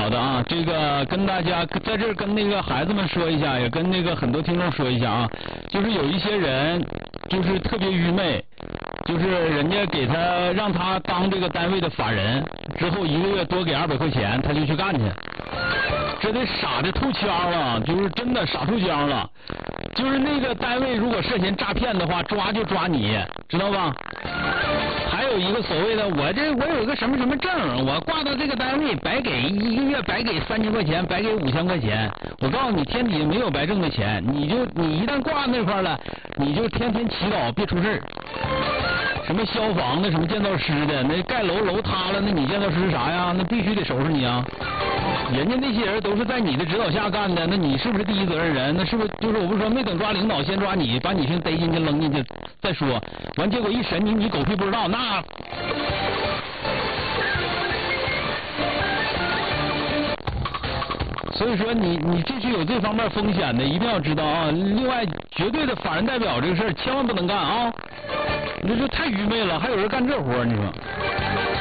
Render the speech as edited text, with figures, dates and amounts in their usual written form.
好的啊，这个跟大家在这儿跟那个孩子们说一下，也跟那个很多听众说一下啊，就是有一些人就是特别愚昧，就是人家给他让他当这个单位的法人，之后1个月多给200块钱，他就去干去，这得傻的透腔了，就是真的傻透腔了。就是那个单位如果涉嫌诈骗的话，抓就抓你，知道吧？还有一个所谓的我有一个什么什么证，我挂到这个单位白给1个月白给3000块钱，白给5000块钱。我告诉你，天底下没有白挣的钱，你一旦挂那块了，你就天天祈祷别出事儿。什么消防的，什么建造师的，那盖楼塌了，那你建造师是啥呀？那必须得收拾你啊！人家那些人都是在你的指导下干的，那你是不是第一责任人？那是不是就是我不是说没等抓领导先抓你，把你先逮进去扔进去再说，完结果一审你狗屁不知道，那所以说你这是有这方面风险的，一定要知道啊。另外，绝对的法人代表这个事儿千万不能干啊，你这太愚昧了，还有人干这活，你说。